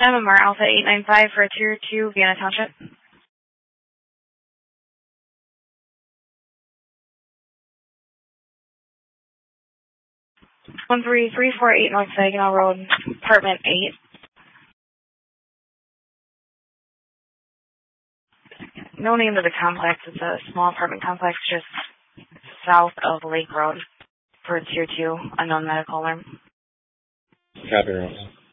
MMR Alpha 895 for Tier 2, Vienna Township. 13348 North Saginaw Road, Apartment 8. No name of the complex. It's a small apartment complex just south of Lake Road for Tier 2, unknown medical alarm. Copy.